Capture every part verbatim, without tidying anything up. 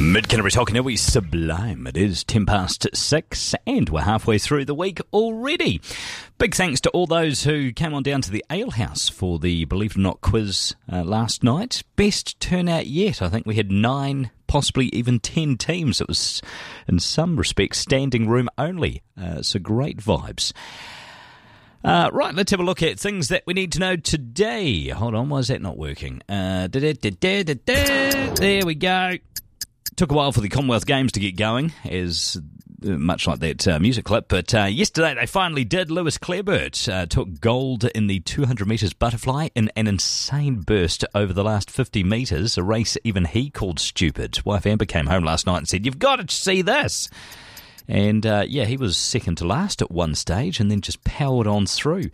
Mid-Canterbury Hokanui Sublime. It is ten past six and we're halfway through the week already. Big thanks to all those who came on down to the Ale House for the Believe It or Not quiz uh, last night. Best turnout yet. I think we had nine, possibly even ten teams. It was, in some respects, standing room only. Uh, so great vibes. Uh, right, let's have a look at things that we need to know today. Hold on, why is that not working? Uh, da, da, da, da, da, da. There we go. Took a while for the Commonwealth Games to get going, as uh, much like that uh, music clip, but uh, yesterday they finally did. Lewis Clareburt uh, took gold in the two hundred metres butterfly in an insane burst over the last fifty metres, a race even he called stupid. Wife Amber came home last night and said, "You've got to see this." And, uh, yeah, he was second to last at one stage and then just powered on through.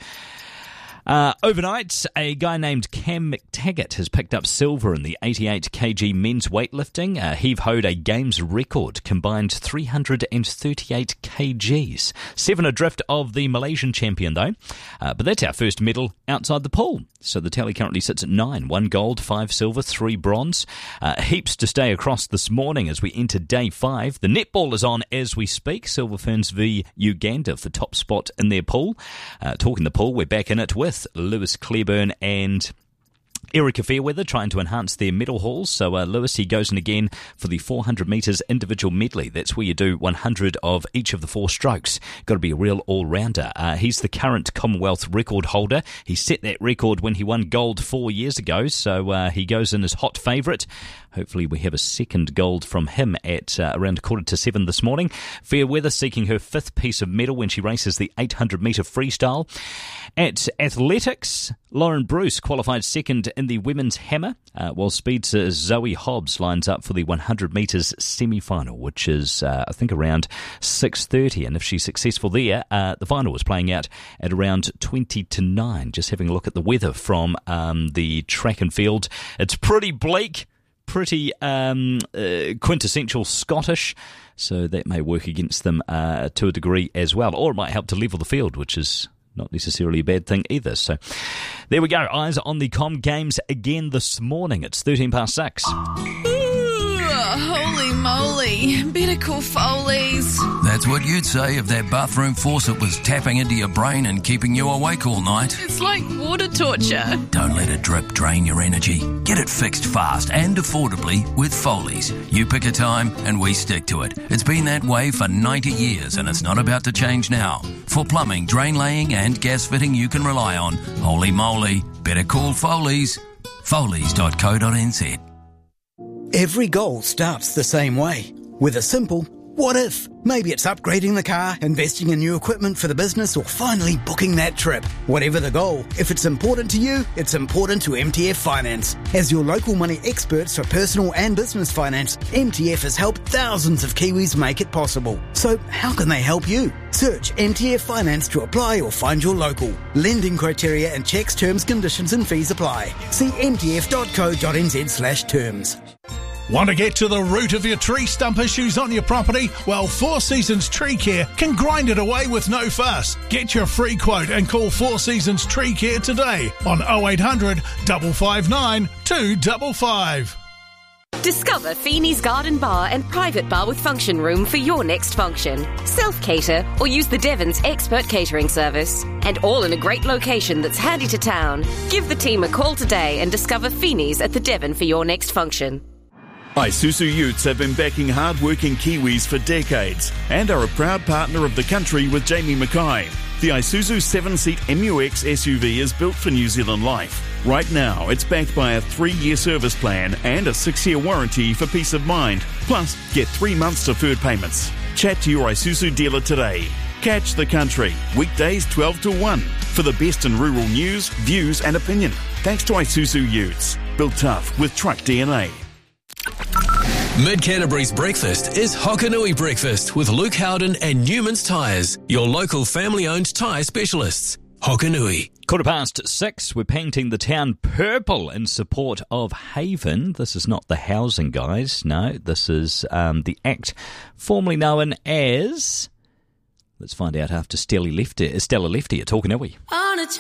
Uh, overnight, a guy named Cam McTaggart has picked up silver in the eighty-eight kilogram men's weightlifting. Uh, heave-hoed a games record, combined three hundred thirty-eight kilograms. Seven adrift of the Malaysian champion, though. Uh, but that's our first medal outside the pool. So the tally currently sits at nine. One gold, five silver, three bronze. Uh, heaps to stay across this morning as we enter day five. The netball is on as we speak. Silver Ferns v Uganda for top spot in their pool. Uh, talking the pool, we're back in it with Lewis Clareburt and Erica Fairweather trying to enhance their medal hauls. So uh, Lewis, he goes in again for the four hundred metres individual medley. That's where you do one hundred of each of the four strokes. Got to be a real all-rounder. Uh, he's the current Commonwealth record holder. He set that record when he won gold four years ago, so uh, he goes in as hot favourite. Hopefully we have a second gold from him at uh, around a quarter to seven this morning. Fairweather seeking her fifth piece of medal when she races the eight hundred metre freestyle. At athletics, Lauren Bruce qualified second in the women's hammer, uh, while Speed's Zoe Hobbs lines up for the one hundred metres semi-final, which is, uh, I think, around six thirty. And if she's successful there, uh, the final is playing out at around twenty to nine. Just having a look at the weather from um, the track and field. It's pretty bleak. Pretty um, uh, quintessential Scottish, so that may work against them uh, to a degree as well, or it might help to level the field, which is not necessarily a bad thing either. So there we go, eyes on the Com Games again this morning. It's thirteen past six. Holy moly, better call Foley's. That's what you'd say if that bathroom faucet was tapping into your brain and keeping you awake all night. It's like water torture. Don't let a drip drain your energy. Get it fixed fast and affordably with Foley's. You pick a time and we stick to it. It's been that way for ninety years and it's not about to change now. For plumbing, drain laying and gas fitting you can rely on, holy moly, better call Foley's. Foley's dot co dot n z. Every goal starts the same way, with a simple what if. Maybe it's upgrading the car, investing in new equipment for the business, or finally booking that trip. Whatever the goal, if it's important to you, it's important to M T F Finance. As your local money experts for personal and business finance, M T F has helped thousands of Kiwis make it possible. So how can they help you? Search M T F Finance to apply or find your local. Lending criteria and checks, terms, conditions and fees apply. See m t f dot co dot n z slash terms. Want to get to the root of your tree stump issues on your property? Well, Four Seasons Tree Care can grind it away with no fuss. Get your free quote and call Four Seasons Tree Care today on oh eight hundred, five five nine, two five five. Discover Feeney's Garden Bar and private bar with function room for your next function. Self-cater or use the Devon's expert catering service. And all in a great location that's handy to town. Give the team a call today and discover Feeney's at the Devon for your next function. Isuzu Utes have been backing hard-working Kiwis for decades and are a proud partner of the country with Jamie Mackay. The Isuzu seven-seat M U X S U V is built for New Zealand life. Right now, it's backed by a three-year service plan and a six-year warranty for peace of mind. Plus, get three months deferred payments. Chat to your Isuzu dealer today. Catch the country, weekdays twelve to one, for the best in rural news, views and opinion. Thanks to Isuzu Utes. Built tough with truck D N A. Mid-Canterbury's breakfast is Hokanui Breakfast with Luke Howden and Newman's Tyres, your local family-owned tyre specialists. Hokanui. Quarter past six, we're painting the town purple in support of Haven. This is not the housing guys, no, this is um, the act formerly known as... Let's find out after Stella left, Stella left here, Talking Are We?